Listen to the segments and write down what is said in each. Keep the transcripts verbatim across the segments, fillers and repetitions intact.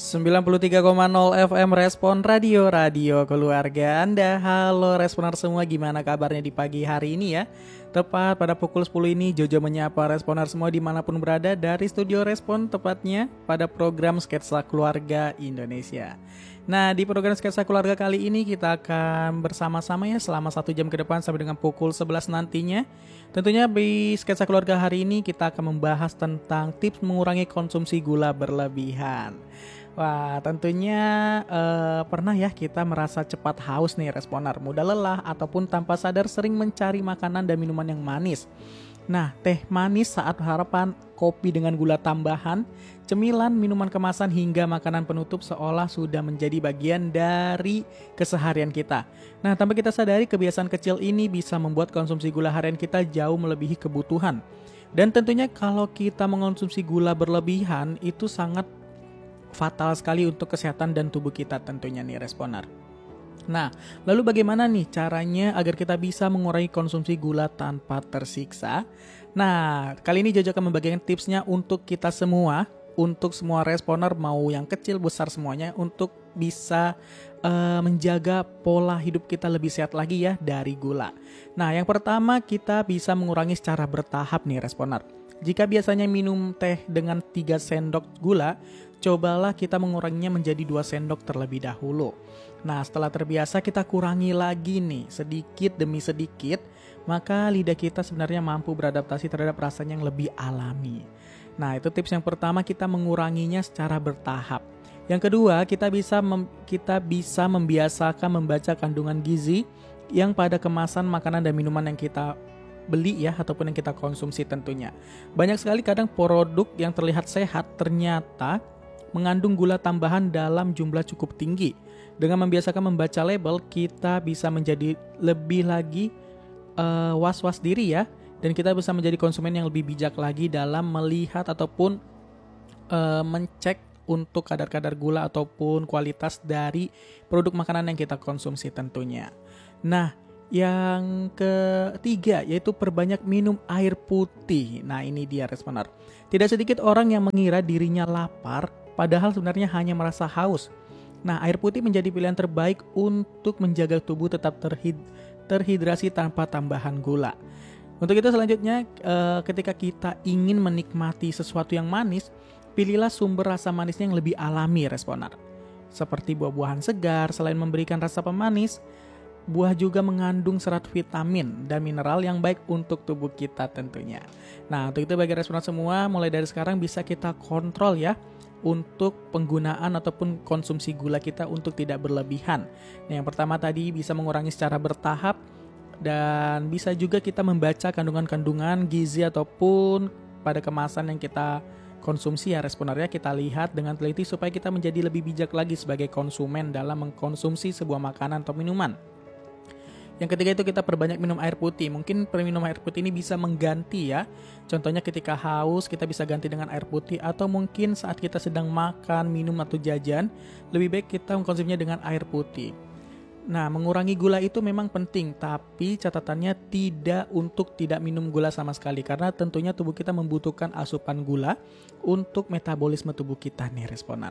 sembilan puluh tiga koma nol F M Respon Radio, radio keluarga Anda. Halo Responer semua, gimana kabarnya di pagi hari ini ya? Tepat pada pukul sepuluh ini Jojo menyapa Responer semua dimanapun berada dari studio Respon, tepatnya pada program Sketsa Keluarga Indonesia. Nah, di program Sketsa Keluarga kali ini kita akan bersama-sama ya selama satu jam ke depan sampai dengan pukul sebelas nantinya. Tentunya di Sketsa Keluarga hari ini kita akan membahas tentang tips mengurangi konsumsi gula berlebihan. Wah, tentunya eh, pernah ya kita merasa cepat haus nih Responer, mudah lelah ataupun tanpa sadar sering mencari makanan dan minuman yang manis. Nah, teh manis saat harapan, kopi dengan gula tambahan, cemilan, minuman kemasan hingga makanan penutup seolah sudah menjadi bagian dari keseharian kita. Nah, tanpa kita sadari kebiasaan kecil ini bisa membuat konsumsi gula harian kita jauh melebihi kebutuhan. Dan tentunya kalau kita mengonsumsi gula berlebihan itu sangat fatal sekali untuk kesehatan dan tubuh kita tentunya nih Responer. Nah, lalu bagaimana nih caranya agar kita bisa mengurangi konsumsi gula tanpa tersiksa? Nah, kali ini Jojo akan membagikan tipsnya untuk kita semua, untuk semua Responer mau yang kecil besar semuanya, untuk bisa uh, menjaga pola hidup kita lebih sehat lagi ya dari gula. Nah, yang pertama kita bisa mengurangi secara bertahap nih Responer. Jika biasanya minum teh dengan tiga sendok gula, cobalah kita menguranginya menjadi dua sendok terlebih dahulu. Nah, setelah terbiasa kita kurangi lagi nih, sedikit demi sedikit, maka lidah kita sebenarnya mampu beradaptasi terhadap rasanya yang lebih alami. Nah, itu tips yang pertama, kita menguranginya secara bertahap. Yang kedua, kita bisa mem- kita bisa membiasakan membaca kandungan gizi yang pada kemasan makanan dan minuman yang kita beli ya, ataupun yang kita konsumsi tentunya. Banyak sekali kadang produk yang terlihat sehat ternyata mengandung gula tambahan dalam jumlah cukup tinggi. Dengan membiasakan membaca label, kita bisa menjadi lebih lagi uh, was-was diri ya, dan kita bisa menjadi konsumen yang lebih bijak lagi dalam melihat ataupun uh, mencek untuk kadar-kadar gula ataupun kualitas dari produk makanan yang kita konsumsi tentunya. Nah, yang ketiga yaitu perbanyak minum air putih. Nah, ini dia Responer. Tidak sedikit orang yang mengira dirinya lapar, padahal sebenarnya hanya merasa haus. Nah, air putih menjadi pilihan terbaik untuk menjaga tubuh tetap terhid- terhidrasi tanpa tambahan gula. Untuk itu selanjutnya, eh, ketika kita ingin menikmati sesuatu yang manis, pilihlah sumber rasa manisnya yang lebih alami Responer. Seperti buah-buahan segar, selain memberikan rasa pemanis, buah juga mengandung serat vitamin dan mineral yang baik untuk tubuh kita tentunya. Nah, untuk itu bagi Responer semua, mulai dari sekarang bisa kita kontrol ya untuk penggunaan ataupun konsumsi gula kita untuk tidak berlebihan. Nah, yang pertama tadi bisa mengurangi secara bertahap, dan bisa juga kita membaca kandungan-kandungan gizi ataupun pada kemasan yang kita konsumsi ya Responer ya, kita lihat dengan teliti supaya kita menjadi lebih bijak lagi sebagai konsumen dalam mengkonsumsi sebuah makanan atau minuman. Yang ketiga itu kita perbanyak minum air putih. Mungkin minum air putih ini bisa mengganti ya. Contohnya ketika haus kita bisa ganti dengan air putih, atau mungkin saat kita sedang makan, minum atau jajan, lebih baik kita mengkonsumsinya dengan air putih. Nah, mengurangi gula itu memang penting, tapi catatannya tidak untuk tidak minum gula sama sekali, karena tentunya tubuh kita membutuhkan asupan gula untuk metabolisme tubuh kita nih Responer.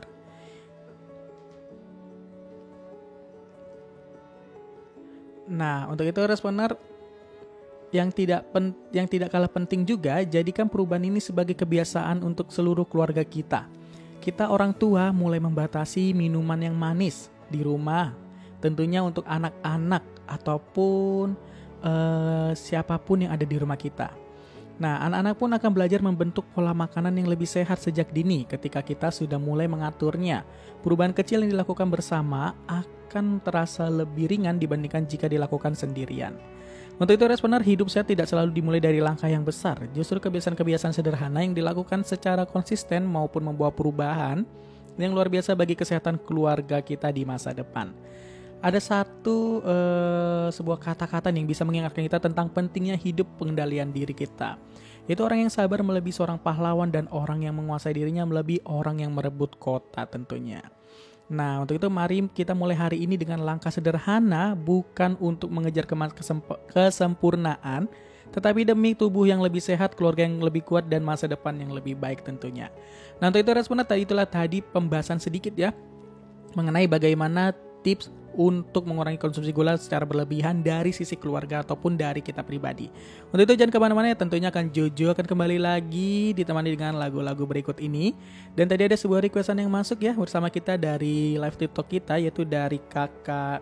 Nah, untuk itu Responer, yang tidak pen, yang tidak kalah penting juga, jadikan perubahan ini sebagai kebiasaan untuk seluruh keluarga kita. Kita orang tua mulai membatasi minuman yang manis di rumah, tentunya untuk anak-anak ataupun uh, siapapun yang ada di rumah kita. Nah, anak-anak pun akan belajar membentuk pola makanan yang lebih sehat sejak dini ketika kita sudah mulai mengaturnya. Perubahan kecil yang dilakukan bersama akan terasa lebih ringan dibandingkan jika dilakukan sendirian. Untuk itu Responer, hidup sehat tidak selalu dimulai dari langkah yang besar. Justru kebiasaan-kebiasaan sederhana yang dilakukan secara konsisten maupun membawa perubahan yang luar biasa bagi kesehatan keluarga kita di masa depan. Ada satu uh, sebuah kata-kata yang bisa mengingatkan kita tentang pentingnya hidup pengendalian diri kita. Itu orang yang sabar melebihi seorang pahlawan, dan orang yang menguasai dirinya melebihi orang yang merebut kota tentunya. Nah, untuk itu mari kita mulai hari ini dengan langkah sederhana, bukan untuk mengejar kesemp- kesempurnaan, tetapi demi tubuh yang lebih sehat, keluarga yang lebih kuat, dan masa depan yang lebih baik tentunya. Nah untuk itu Responer, tadi itulah tadi pembahasan sedikit ya mengenai bagaimana tips untuk mengurangi konsumsi gula secara berlebihan dari sisi keluarga ataupun dari kita pribadi. Untuk itu jangan kemana-mana ya, tentunya akan Jojo akan kembali lagi ditemani dengan lagu-lagu berikut ini. Dan tadi ada sebuah requestan yang masuk ya bersama kita dari live TikTok kita, yaitu dari kakak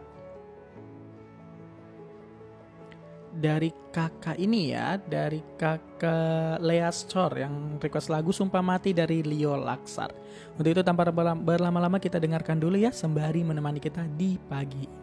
dari kakak ini ya, dari kakak Lea Store yang request lagu Sumpah Mati dari Leo Laksar. Untuk itu tanpa berlama-lama kita dengarkan dulu ya, sembari menemani kita di pagi